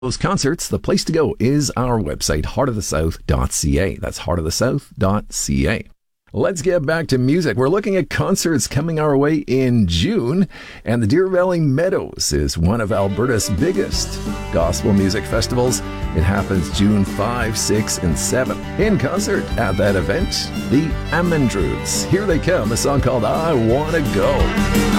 those concerts, the place to go is our website, heartofthesouth.ca. That's heartofthesouth.ca. Let's get back to music. We're looking at concerts coming our way in June, and the Deer Valley Meadows is one of Alberta's biggest gospel music festivals. It happens June 5, 6, and 7. In concert at that event, the Amendroods. Here they come, a song called I Wanna Go.